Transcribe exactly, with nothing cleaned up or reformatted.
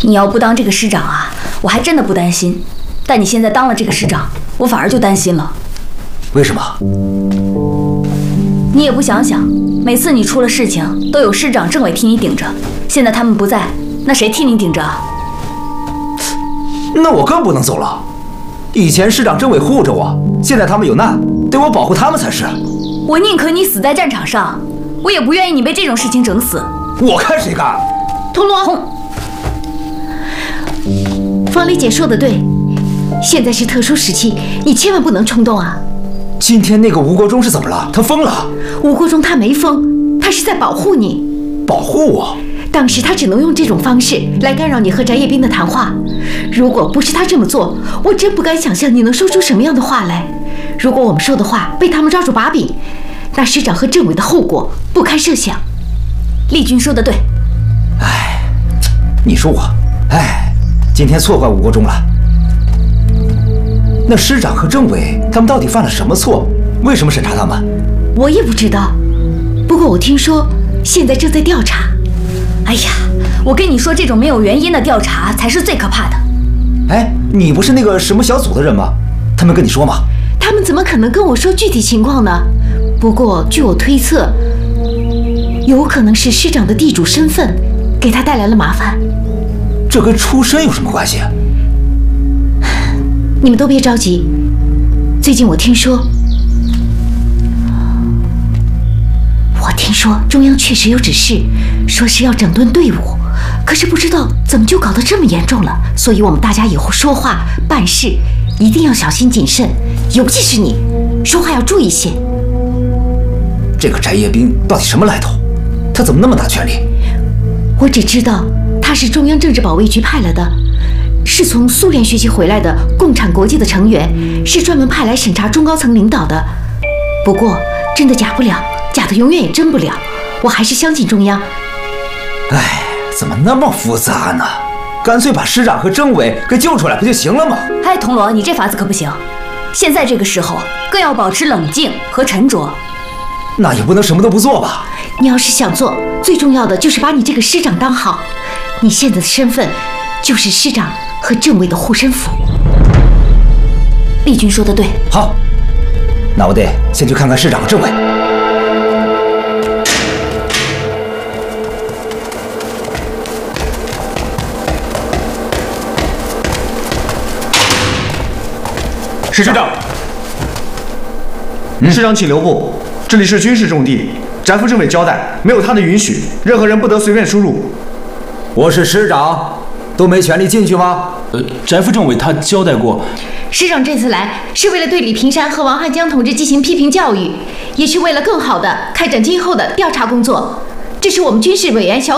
你要不当这个师长啊，我还真的不担心。但你现在当了这个师长，我反而就担心了。 为什么？ 你也不想想，每次你出了事情，都有师长、政委替你顶着。现在他们不在，那谁替你顶着啊？ 那我更不能走了。以前师长、政委护着我，现在他们有难，得我保护他们才是。 我宁可你死在战场上，我也不愿意你被这种事情整死。 我看谁干！ 童罗，方丽姐说的对，现在是特殊时期，你千万不能冲动啊！ 今天那个吴国忠是怎么了？他疯了？ 吴国忠他没疯，他是在保护你。 保护我？ 当时他只能用这种方式来干扰你和翟业斌的谈话。如果不是他这么做，我真不敢想象你能说出什么样的话来。如果我们说的话被他们抓住把柄，那师长和政委的后果不堪设想。 丽君说的对。 哎，你说我，哎，今天错怪吴国忠了。那师长和政委他们到底犯了什么错？为什么审查他们？ 我也不知道，不过我听说现在正在调查。 哎呀，我跟你说，这种没有原因的调查才是最可怕的。 哎，你不是那个什么小组的人吗？他们跟你说吗？ 他们怎么可能跟我说具体情况呢？不过据我推测，有可能是师长的地主身份给他带来了麻烦。 这跟出身有什么关系？ 你们都别着急，最近我听说，我听说中央确实有指示，说是要整顿队伍，可是不知道怎么就搞得这么严重了。所以我们大家以后说话办事一定要小心谨慎，尤其是你，说话要注意些。 这个翟业斌到底什么来头？他怎么那么大权力？ 我只知道他是中央政治保卫局派来的，是从苏联学习回来的共产国际的成员，是专门派来审查中高层领导的。不过真的假不了，假的永远也真不了，我还是相信中央。 哎，怎么那么复杂呢？干脆把师长和政委给救出来不就行了吗？ 哎，铜锣，你这法子可不行。现在这个时候更要保持冷静和沉着。 那也不能什么都不做吧？ 你要是想做，最重要的就是把你这个师长当好。你现在的身份就是师长和政委的护身符。 丽君说的对。 好，那我得先去看看师长和政委。 师长， 嗯、 师长请留步，这里是军事重地，翟副政委交代，没有他的允许，任何人不得随便出入。 我是师长，都没权利进去吗？ 呃，翟副政委他交代过。 师长这次来是为了对李平山和王汉江同志进行批评教育，也是为了更好的开展今后的调查工作。这是我们军事委员小